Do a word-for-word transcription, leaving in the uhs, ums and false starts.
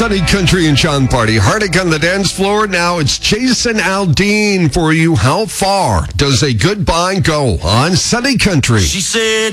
Sunny Country and Sean Party. Hardick on the dance floor. Now it's Jason Aldean for you. How far does a goodbye go on Sunny Country? She said